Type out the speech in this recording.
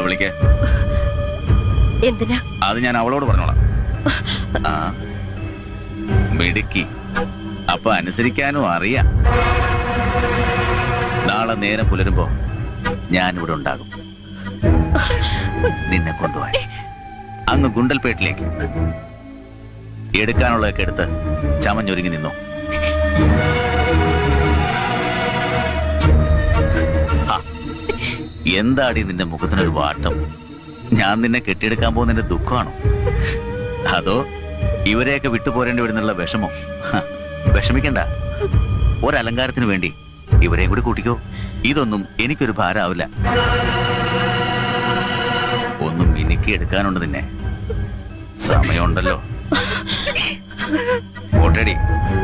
വിളിക്കേ. എന്തിനാ? അത് ഞാൻ അവളോട് പറഞ്ഞോളാം. ആ മിടുക്കി, അപ്പൊ അനുസരിക്കാനും അറിയാം. നാളെ നേരം പുലരുമ്പോ ഞാനിവിടെ ഉണ്ടാകും. നിന്നെ കൊണ്ടുപോയി അങ്ങ് ഗുണ്ടൽപേട്ടിലേക്ക്. എടുക്കാനുള്ളതൊക്കെ എടുത്ത് ചമഞ്ഞൊരുങ്ങി നിന്നു. എന്താടി നിന്റെ മുഖത്തിനൊരു വാട്ടം? ഞാൻ നിന്നെ കെട്ടിയെടുക്കാൻ പോകുന്നതിന്റെ ദുഃഖമാണോ, അതോ ഇവരെയൊക്കെ വിട്ടുപോരേണ്ടി വരുന്നുള്ള വിഷമോ? വിഷമിക്കണ്ട, ഒരലങ്കാരത്തിന് വേണ്ടി ഇവരെയും കൂടി കൂട്ടിക്കോ. ഇതൊന്നും എനിക്കൊരു ഭാരമാവില്ല. ഒന്നും മിനുക്കി എടുക്കാനുണ്ട് നിന്നെ. സമയമുണ്ടല്ലോ. ഓട്ടടി.